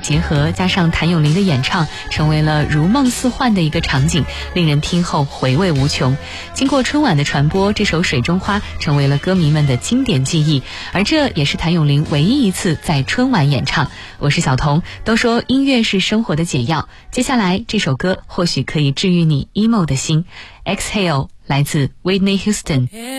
结合，加上谭咏麟的演唱，成为了如梦似幻的一个场景，令人听后回味无穷。经过春晚的传播，这首《水中花》成为了歌迷们的经典记忆，而这也是谭咏麟唯一一次在春晚演唱。我是小童，都说音乐是生活的解药，接下来这首歌或许可以治愈你 emo 的心。Exhale 来自 Whitney Houston。